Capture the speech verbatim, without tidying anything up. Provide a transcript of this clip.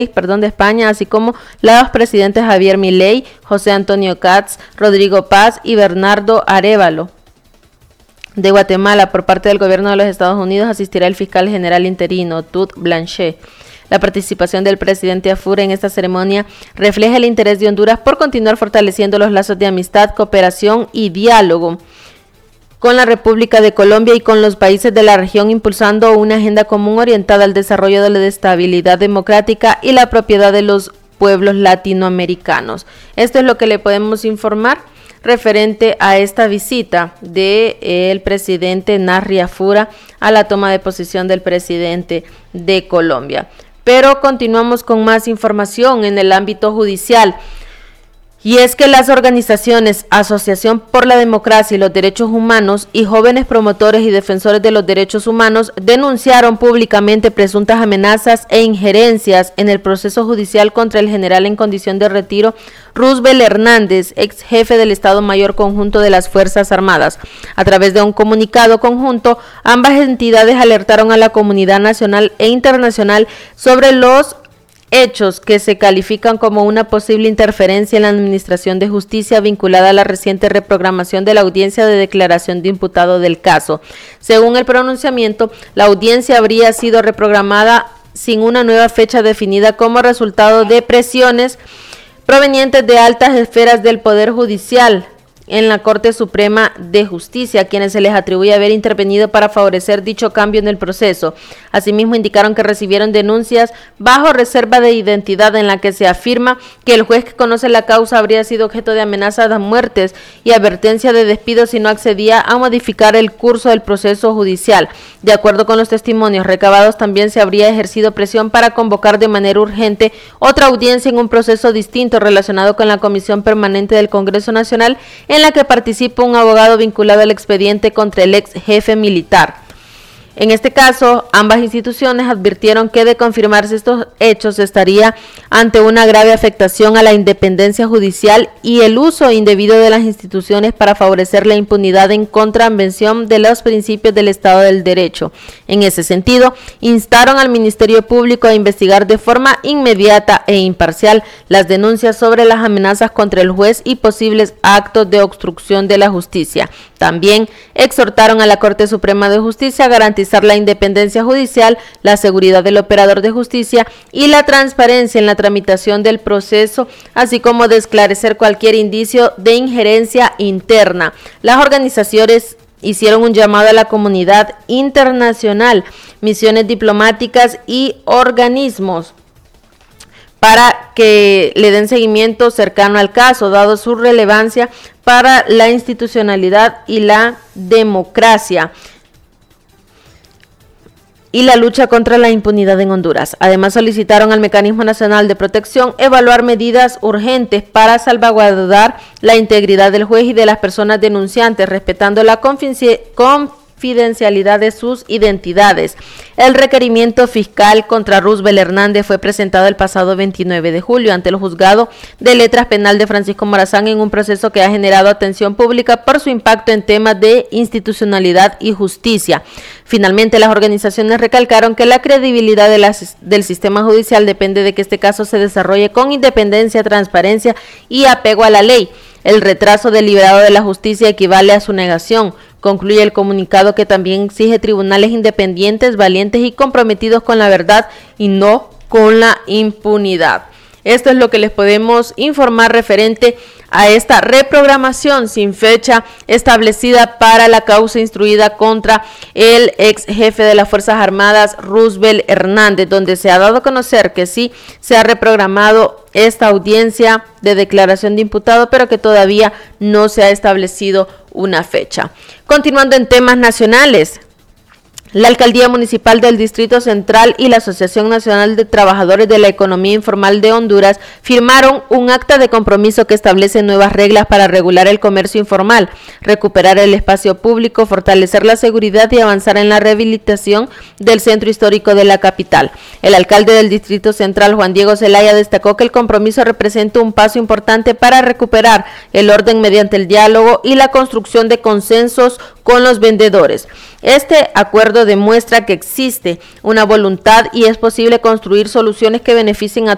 perdón, de España, así como los presidentes Javier Milei, José Antonio Kats, Rodrigo Paz y Bernardo Arévalo. De Guatemala, por parte del gobierno de los Estados Unidos, asistirá el fiscal general interino, Tut Blanchet. La participación del presidente Afur en esta ceremonia refleja el interés de Honduras por continuar fortaleciendo los lazos de amistad, cooperación y diálogo con la República de Colombia y con los países de la región, impulsando una agenda común orientada al desarrollo de la estabilidad democrática y la propiedad de los pueblos latinoamericanos. Esto es lo que le podemos informar referente a esta visita del de presidente Narri Afura a la toma de posesión del presidente de Colombia. Pero continuamos con más información en el ámbito judicial. Y es que las organizaciones Asociación por la Democracia y los Derechos Humanos y jóvenes promotores y defensores de los derechos humanos denunciaron públicamente presuntas amenazas e injerencias en el proceso judicial contra el general en condición de retiro Roosevelt Hernández, ex jefe del Estado Mayor Conjunto de las Fuerzas Armadas. A través de un comunicado conjunto, ambas entidades alertaron a la comunidad nacional e internacional sobre los hechos que se califican como una posible interferencia en la administración de justicia vinculada a la reciente reprogramación de la audiencia de declaración de imputado del caso. Según el pronunciamiento, la audiencia habría sido reprogramada sin una nueva fecha definida como resultado de presiones provenientes de altas esferas del Poder Judicial en la Corte Suprema de Justicia, a quienes se les atribuye haber intervenido para favorecer dicho cambio en el proceso. Asimismo, indicaron que recibieron denuncias bajo reserva de identidad en la que se afirma que el juez que conoce la causa habría sido objeto de amenazas a muertes y advertencia de despido si no accedía a modificar el curso del proceso judicial. De acuerdo con los testimonios recabados, también se habría ejercido presión para convocar de manera urgente otra audiencia en un proceso distinto relacionado con la Comisión Permanente del Congreso Nacional, en la que participa un abogado vinculado al expediente contra el ex jefe militar. En este caso, ambas instituciones advirtieron que de confirmarse estos hechos estaría ante una grave afectación a la independencia judicial y el uso indebido de las instituciones para favorecer la impunidad en contravención de los principios del Estado del Derecho. En ese sentido, instaron al Ministerio Público a investigar de forma inmediata e imparcial las denuncias sobre las amenazas contra el juez y posibles actos de obstrucción de la justicia. También exhortaron a la Corte Suprema de Justicia a garantizar la independencia judicial, la seguridad del operador de justicia y la transparencia en la tramitación del proceso, así como de esclarecer cualquier indicio de injerencia interna. Las organizaciones hicieron un llamado a la comunidad internacional, misiones diplomáticas y organismos para que le den seguimiento cercano al caso, dado su relevancia para la institucionalidad y la democracia y la lucha contra la impunidad en Honduras. Además, solicitaron al Mecanismo Nacional de Protección evaluar medidas urgentes para salvaguardar la integridad del juez y de las personas denunciantes, respetando la confidencialidad confidencialidad de sus identidades. El requerimiento fiscal contra Roosevelt Hernández fue presentado el pasado veintinueve de julio ante el Juzgado de Letras Penal de Francisco Morazán en un proceso que ha generado atención pública por su impacto en temas de institucionalidad y justicia. Finalmente, las organizaciones recalcaron que la credibilidad de las, del sistema judicial depende de que este caso se desarrolle con independencia, transparencia y apego a la ley. El retraso deliberado de la justicia equivale a su negación. Concluye el comunicado que también exige tribunales independientes, valientes y comprometidos con la verdad y no con la impunidad. Esto es lo que les podemos informar referente a esta reprogramación sin fecha establecida para la causa instruida contra el ex jefe de las Fuerzas Armadas, Roosevelt Hernández, donde se ha dado a conocer que sí se ha reprogramado esta audiencia de declaración de imputado, pero que todavía no se ha establecido una fecha. Continuando en temas nacionales, la Alcaldía Municipal del Distrito Central y la Asociación Nacional de Trabajadores de la Economía Informal de Honduras firmaron un acta de compromiso que establece nuevas reglas para regular el comercio informal, recuperar el espacio público, fortalecer la seguridad y avanzar en la rehabilitación del centro histórico de la capital. El alcalde del Distrito Central, Juan Diego Zelaya, destacó que el compromiso representa un paso importante para recuperar el orden mediante el diálogo y la construcción de consensos con los vendedores. Este acuerdo demuestra que existe una voluntad y es posible construir soluciones que beneficien a